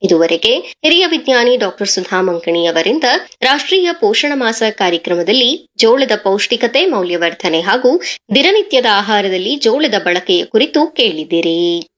ಇದುವರೆಗೆ ಹಿರಿಯ ವಿಜ್ಞಾನಿ ಡಾಕ್ಟರ್ ಸುಧಾ ಮಂಕಣಿ ಅವರಿಂದ ರಾಷ್ಟ್ರೀಯ ಪೋಷಣ ಮಾಸ ಕಾರ್ಯಕ್ರಮದಲ್ಲಿ ಜೋಳದ ಪೌಷ್ಟಿಕತೆ, ಮೌಲ್ಯವರ್ಧನೆ ಹಾಗೂ ದಿನನಿತ್ಯದ ಆಹಾರದಲ್ಲಿ ಜೋಳದ ಬಳಕೆಯ ಕುರಿತು ಕೇಳಿದಿರಿ.